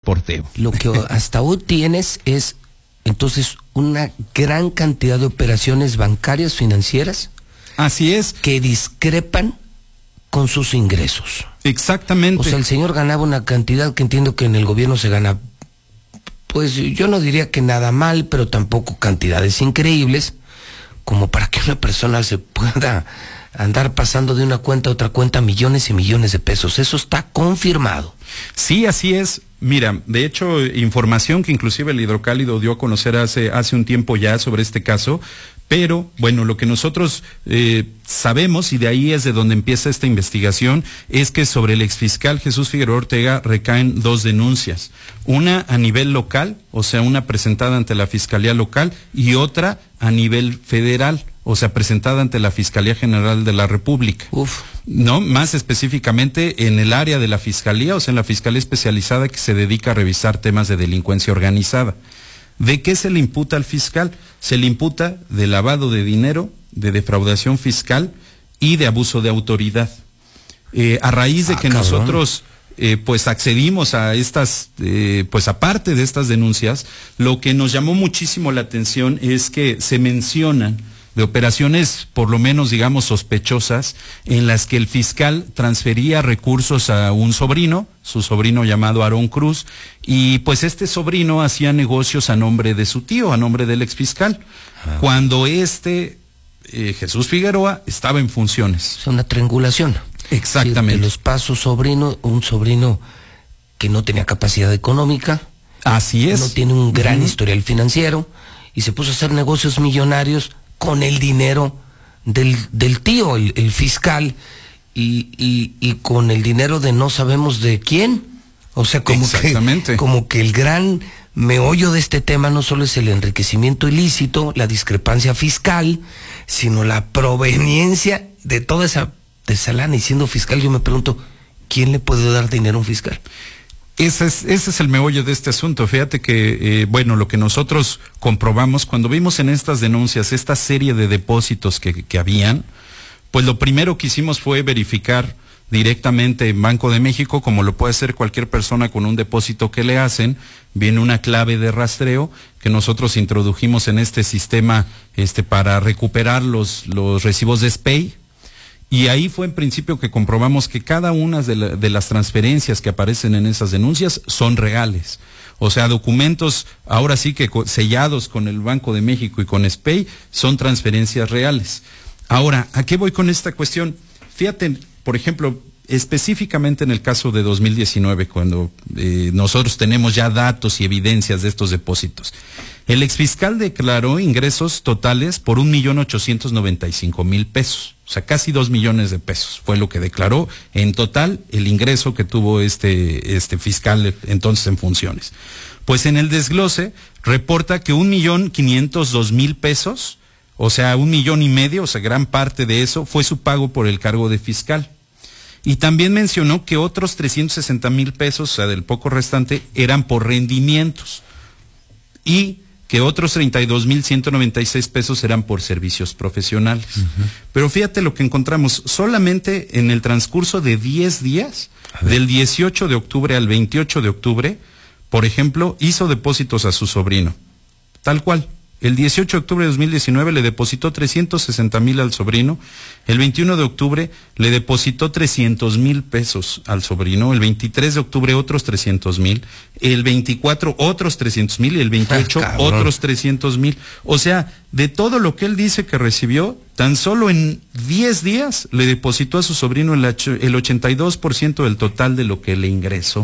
porteo. Lo que hasta hoy tienes es entonces una gran cantidad de operaciones bancarias, financieras. Así es. Que discrepan con sus ingresos. Exactamente. O sea, el señor ganaba una cantidad que entiendo que en el gobierno se gana, pues yo no diría que nada mal, pero tampoco cantidades increíbles, como para que una persona se pueda andar pasando de una cuenta a otra cuenta millones y millones de pesos. Eso está confirmado. Sí, así es. Mira, de hecho, información que inclusive el Hidrocálido dio a conocer hace un tiempo ya sobre este caso, pero bueno, lo que nosotros sabemos, y de ahí es de donde empieza esta investigación, es que sobre el exfiscal Jesús Figueroa Ortega recaen 2 denuncias. Una a nivel local, o sea, una presentada ante la Fiscalía Local, y otra a nivel federal, o sea, presentada ante la Fiscalía General de la República. No, más específicamente en el área de la Fiscalía, o sea, en la Fiscalía Especializada que se dedica a revisar temas de delincuencia organizada. ¿De qué se le imputa al fiscal? Se le imputa de lavado de dinero, de defraudación fiscal y de abuso de autoridad. A raíz de que nosotros pues accedimos a estas, pues aparte de estas denuncias, lo que nos llamó muchísimo la atención es que se mencionan de operaciones, por lo menos digamos sospechosas, en las que el fiscal transfería recursos a un sobrino, su sobrino llamado Aarón Cruz, y pues este sobrino hacía negocios a nombre de su tío, a nombre del exfiscal, cuando Jesús Figueroa estaba en funciones. Es una triangulación. Exactamente. Sí, de los pasos sobrino, un sobrino que no tenía capacidad económica. Así es. No tiene un gran historial financiero y se puso a hacer negocios millonarios con el dinero del tío, el fiscal, y con el dinero de no sabemos de quién. O sea, como que el gran meollo de este tema no solo es el enriquecimiento ilícito, la discrepancia fiscal, sino la proveniencia de toda esa lana. Y siendo fiscal, yo me pregunto, ¿quién le puede dar dinero a un fiscal? Ese es el meollo de este asunto. Fíjate que, bueno, lo que nosotros comprobamos cuando vimos en estas denuncias esta serie de depósitos que habían, pues lo primero que hicimos fue verificar directamente en Banco de México, como lo puede hacer cualquier persona con un depósito que le hacen. Viene una clave de rastreo que nosotros introdujimos en este sistema para recuperar los recibos de SPEI. Y ahí fue en principio que comprobamos que cada una de las transferencias que aparecen en esas denuncias son reales. O sea, documentos ahora sí que sellados con el Banco de México y con SPEI son transferencias reales. Ahora, ¿a qué voy con esta cuestión? Fíjate, por ejemplo, específicamente en el caso de 2019, cuando nosotros tenemos ya datos y evidencias de estos depósitos. El exfiscal declaró ingresos totales por 1.895.000 pesos. O sea, casi 2 millones de pesos fue lo que declaró en total el ingreso que tuvo este fiscal entonces en funciones. Pues en el desglose reporta que 1.502.000 pesos, o sea, 1,5 millones, o sea, gran parte de eso fue su pago por el cargo de fiscal. Y también mencionó que otros 360,000 pesos, o sea, del poco restante, eran por rendimientos. Y que otros 32,196 pesos eran por servicios profesionales. Pero fíjate lo que encontramos, solamente en el transcurso de 10 días, del 18 de octubre al 28 de octubre, por ejemplo, hizo depósitos a su sobrino, tal cual. El 18 de octubre de 2019 le depositó 360,000 al sobrino. El 21 de octubre le depositó 300,000 pesos al sobrino. El 23 de octubre otros 300,000. El 24 otros 300,000 y el 28 otros 300,000. O sea, de todo lo que él dice que recibió, tan solo en 10 días le depositó a su sobrino el 82% del total de lo que le ingresó.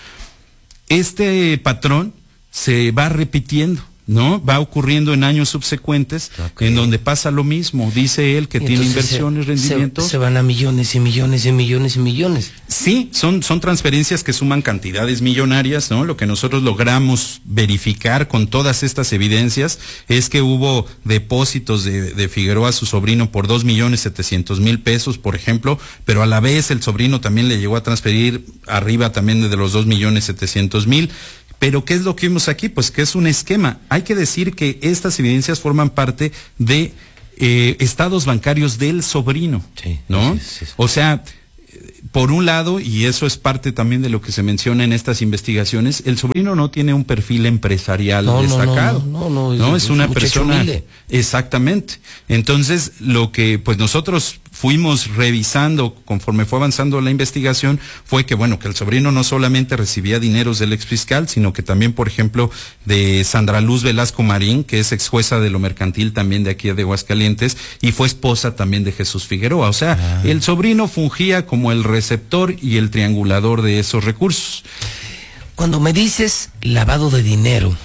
Este patrón se va repitiendo, ¿no? Va ocurriendo en años subsecuentes, en donde pasa lo mismo. Dice él que tiene inversiones, rendimientos. Se van a millones y millones y millones y millones. Sí, son transferencias que suman cantidades millonarias, ¿no? Lo que nosotros logramos verificar con todas estas evidencias es que hubo depósitos de Figueroa a su sobrino por 2,700,000 pesos, por ejemplo, pero a la vez el sobrino también le llegó a transferir arriba también de los 2,700,000. Pero ¿qué es lo que vimos aquí? Pues que es un esquema. Hay que decir que estas evidencias forman parte de estados bancarios del sobrino, ¿no? Sí. O sea, por un lado, y eso es parte también de lo que se menciona en estas investigaciones, el sobrino no tiene un perfil empresarial destacado. No, es una persona humilde. Exactamente. Entonces, lo que pues nosotros fuimos revisando conforme fue avanzando la investigación fue que, bueno, que el sobrino no solamente recibía dineros del exfiscal, sino que también, por ejemplo, de Sandra Luz Velasco Marín, que es ex jueza de lo mercantil también de aquí de Aguascalientes, y fue esposa también de Jesús Figueroa. O sea, el sobrino fungía como el receptor y el triangulador de esos recursos. Cuando me dices lavado de dinero,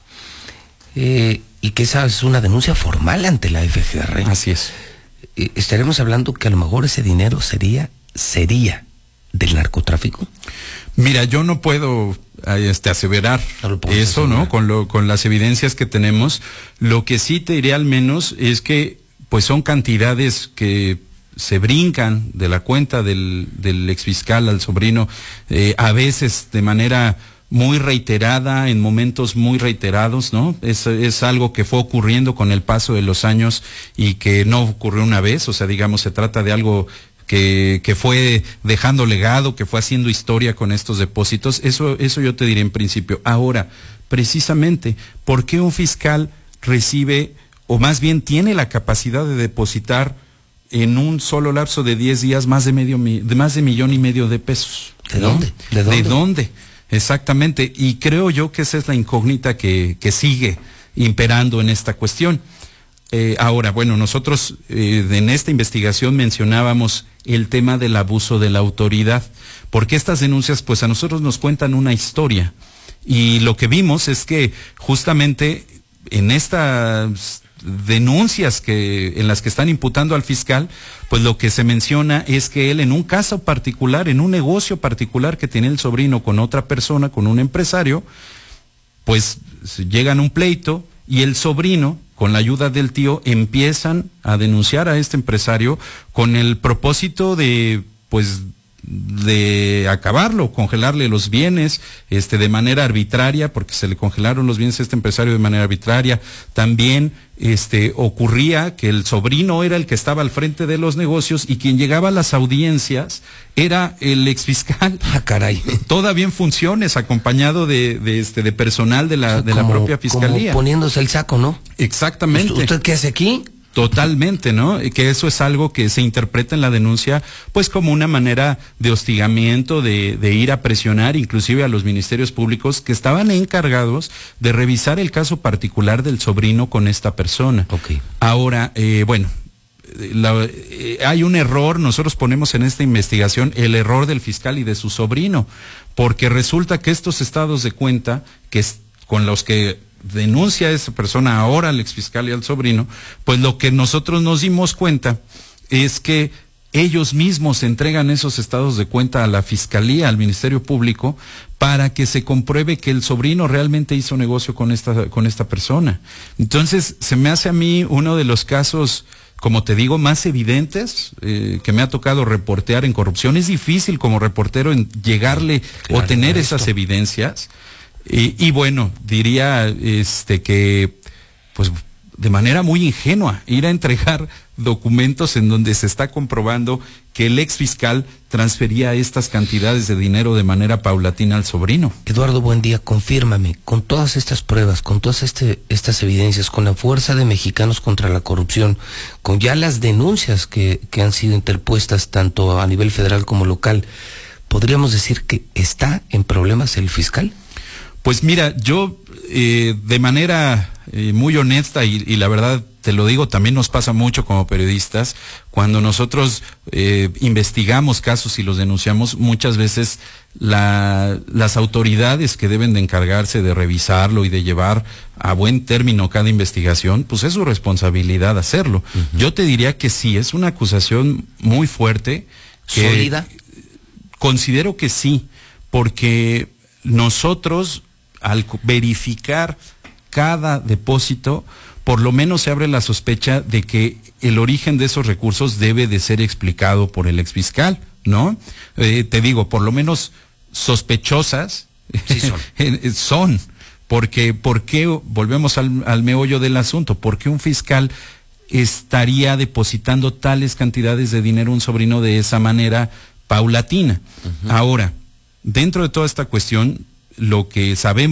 y que esa es una denuncia formal ante la FGR. Así es. ¿Estaremos hablando que a lo mejor ese dinero sería del narcotráfico? Mira, yo no puedo aseverar eso, ¿no? Con las evidencias que tenemos. Lo que sí te diré al menos es que pues son cantidades que se brincan de la cuenta del exfiscal al sobrino, a veces de manera muy reiterada, en momentos muy reiterados, ¿no? Es algo que fue ocurriendo con el paso de los años y que no ocurrió una vez, o sea, digamos, se trata de algo que fue dejando legado, que fue haciendo historia con estos depósitos. Eso yo te diré en principio. Ahora, precisamente, ¿por qué un fiscal recibe, o más bien tiene la capacidad de depositar en un solo lapso de 10 días más de $1.5 million de pesos? ¿De dónde? ¿De dónde? Exactamente, y creo yo que esa es la incógnita que sigue imperando en esta cuestión. Ahora, bueno, nosotros en esta investigación mencionábamos el tema del abuso de la autoridad, porque estas denuncias pues a nosotros nos cuentan una historia, y lo que vimos es que justamente en estas denuncias en las que están imputando al fiscal, pues lo que se menciona es que él, en un caso particular, en un negocio particular que tiene el sobrino con otra persona, con un empresario, pues llegan a un pleito y el sobrino, con la ayuda del tío, empiezan a denunciar a este empresario con el propósito de acabarlo, congelarle los bienes, de manera arbitraria, porque se le congelaron los bienes a este empresario de manera arbitraria. También, ocurría que el sobrino era el que estaba al frente de los negocios y quien llegaba a las audiencias era el exfiscal. Ah, caray. Todavía en funciones, acompañado de personal de la propia fiscalía. Como poniéndose el saco, ¿no? Exactamente. ¿Usted qué hace aquí? Totalmente, ¿no? Que eso es algo que se interpreta en la denuncia, pues como una manera de hostigamiento, de ir a presionar inclusive a los ministerios públicos que estaban encargados de revisar el caso particular del sobrino con esta persona. Okay. Ahora, bueno, hay un error, nosotros ponemos en esta investigación el error del fiscal y de su sobrino, porque resulta que estos estados de cuenta con los que denuncia a esa persona ahora al exfiscal y al sobrino, pues lo que nosotros nos dimos cuenta es que ellos mismos entregan esos estados de cuenta a la fiscalía, al Ministerio Público, para que se compruebe que el sobrino realmente hizo negocio con esta persona. Entonces, se me hace a mí uno de los casos, como te digo, más evidentes que me ha tocado reportear en corrupción. Es difícil como reportero llegarle o tener esas evidencias. Y bueno, diría que pues de manera muy ingenua ir a entregar documentos en donde se está comprobando que el ex fiscal transfería estas cantidades de dinero de manera paulatina al sobrino. Eduardo, buen día, confírmame, con todas estas pruebas, con todas estas evidencias, con la fuerza de Mexicanos contra la Corrupción, con ya las denuncias que han sido interpuestas tanto a nivel federal como local, ¿podríamos decir que está en problemas el fiscal? Pues mira, yo de manera muy honesta y la verdad te lo digo, también nos pasa mucho como periodistas, cuando nosotros investigamos casos y los denunciamos, muchas veces las autoridades que deben de encargarse de revisarlo y de llevar a buen término cada investigación, pues es su responsabilidad hacerlo. Uh-huh. Yo te diría que sí, es una acusación muy fuerte. ¿Sólida? Considero que sí, porque nosotros, al verificar cada depósito, por lo menos se abre la sospecha de que el origen de esos recursos debe de ser explicado por el exfiscal, ¿no? Te digo, por lo menos sospechosas sí son. Porque, ¿por qué? Volvemos al meollo del asunto. ¿Por qué un fiscal estaría depositando tales cantidades de dinero a un sobrino de esa manera? paulatina. Ahora, dentro de toda esta cuestión, lo que sabemos